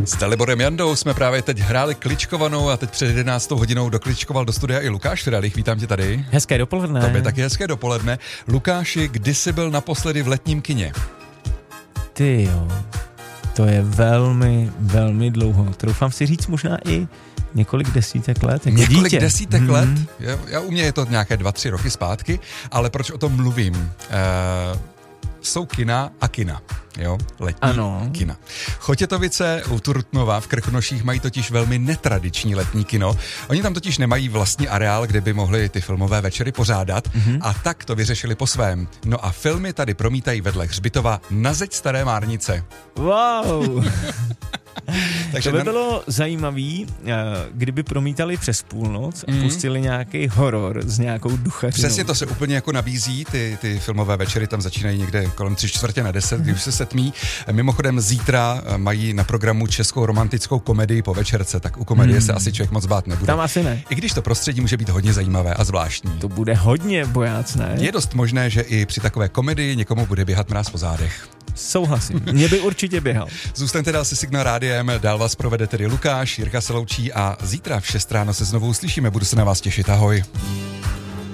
S Daliborem Jandou jsme právě teď hráli kličkovanou a teď před 11 hodinou dokličkoval do studia i Lukáš Fiedrich. Vítám tě tady. Hezké dopoledne. Tobě taky hezké dopoledne. Lukáši, kdy jsi byl naposledy v letním kině? Ty jo, to je velmi, velmi dlouho. Troufám si říct možná i několik desítek let. Několik desítek let? Já u mě je to nějaké 2-3 roky zpátky, ale proč o tom mluvím? Jsou kina a kina, jo, letní kina. Chotětovice u Trutnova v Krkonoších mají totiž velmi netradiční letní kino. Oni tam totiž nemají vlastní areál, kde by mohli ty filmové večery pořádat a tak to vyřešili po svém. No a filmy tady promítají vedle hřbitova na zeď Staré Márnice. Wow! Takže to by bylo zajímavý, kdyby promítali přes půlnoc a pustili nějaký horor s nějakou duchařinou. Přesně, to se úplně jako nabízí, ty filmové večery tam začínají někde kolem 3:45, když už se setmí. Mimochodem zítra mají na programu českou romantickou komedii po večerce, tak u komedie se asi člověk moc bát nebude. Tam asi ne. I když to prostředí může být hodně zajímavé a zvláštní. To bude hodně bojácné. Je dost možné, že i při takové komedii někomu bude běhat mráz po zádech. Souhlasím, mě by určitě běhal. Zůstaňte dál se Signál rádiem, dál vás provede tedy Lukáš, Jirka se loučí a zítra v 6 ráno se znovu uslyšíme, budu se na vás těšit, ahoj.